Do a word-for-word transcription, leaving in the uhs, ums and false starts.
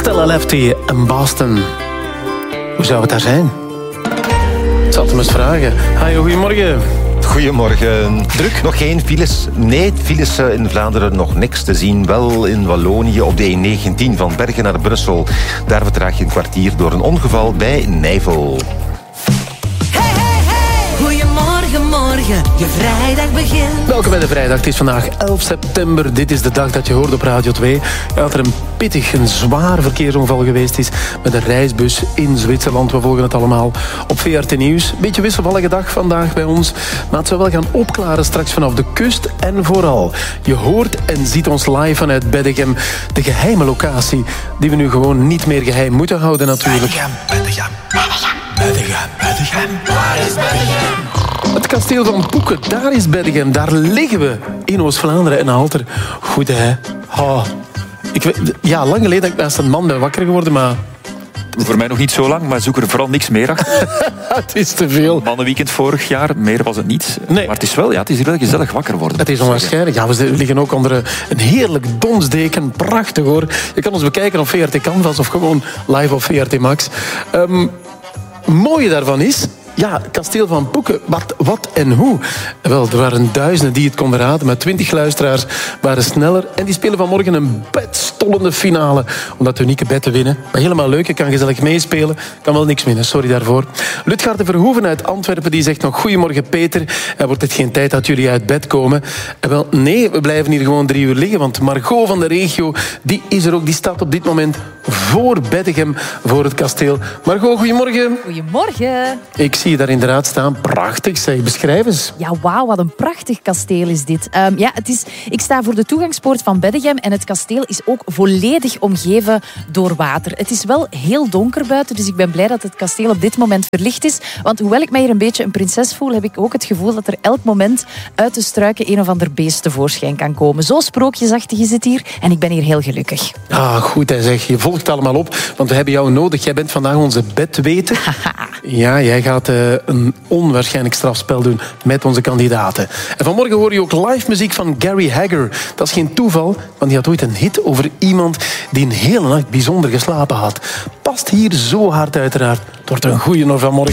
Stella Lefty en Boston. Hoe zou het daar zijn? Ik zal het hem eens vragen. Hi, goedemorgen. Goedemorgen. Druk? Nog geen files? Nee, files in Vlaanderen nog niks te zien. Wel in Wallonië op de E negentien van Bergen naar Brussel. Daar vertraag je een kwartier door een ongeval bij Nijvel. Hey, hey, hey. Goedemorgen, morgen. Je vrijdag begint. Welkom bij de vrijdag. Het is vandaag elf september. Dit is de dag dat je hoort op Radio twee. Ja, dat er een pittig, een zwaar verkeersongeval geweest is met een reisbus in Zwitserland. We volgen het allemaal op V R T Nieuws. Beetje wisselvallige dag vandaag bij ons. Maar het zal wel gaan opklaren straks vanaf de kust. En vooral, je hoort en ziet ons live vanuit Beddegem. De geheime locatie die we nu gewoon niet meer geheim moeten houden natuurlijk. Beddegem, Beddegem, Beddegem, Beddegem. Waar is Beddegem? Het kasteel van Poeken, daar is Beddegem. Daar liggen we in Oost-Vlaanderen en Halter. Goed, hè? Oh. Ik weet, ja, lang geleden dat ik naast een man ben wakker geworden, maar... Voor mij nog niet zo lang, maar zoek er vooral niks meer achter. Het is te veel. Mannenweekend vorig jaar, meer was het niet. Nee. Maar het is wel, ja, het is wel gezellig wakker worden. Het is onwaarschijnlijk. Ja, we liggen ook onder een heerlijk donsdeken. Prachtig, hoor. Je kan ons bekijken op V R T Canvas of gewoon live op V R T Max. Um, mooie daarvan is... Ja, kasteel van Poeken. Wat, wat en hoe? Wel, er waren duizenden die het konden raden, maar twintig luisteraars waren sneller. En die spelen vanmorgen een bedstollende finale om dat unieke bed te winnen. Maar helemaal leuk, je kan gezellig meespelen. Kan wel niks winnen, sorry daarvoor. Lutgaard de Verhoeven uit Antwerpen die zegt nog... Goedemorgen Peter, er wordt het geen tijd dat jullie uit bed komen. En wel, nee, we blijven hier gewoon drie uur liggen, want Margot van de regio, die is er ook. Die staat op dit moment voor Beddegem, voor het kasteel. Margot, goedemorgen. Goedemorgen. Ik zie je daar inderdaad staan. Prachtig, zeg. Beschrijf eens. Ja, wauw, wat een prachtig kasteel is dit. Um, ja, het is, ik sta voor de toegangspoort van Beddegem en het kasteel is ook volledig omgeven door water. Het is wel heel donker buiten, dus ik ben blij dat het kasteel op dit moment verlicht is. Want hoewel ik mij hier een beetje een prinses voel, heb ik ook het gevoel dat er elk moment uit de struiken een of ander beest tevoorschijn kan komen. Zo sprookjesachtig is het hier en ik ben hier heel gelukkig. Ah, goed, hè, zeg. Je volgt allemaal op, want we hebben jou nodig. Jij bent vandaag onze bedweter. Ja, jij gaat uh, een onwaarschijnlijk strafspel doen met onze kandidaten. En vanmorgen hoor je ook live muziek van Gary Hagger. Dat is geen toeval, want die had ooit een hit over iemand die een hele nacht bijzonder geslapen had. Past hier zo hard uiteraard. Het wordt een goeie nog vanmorgen.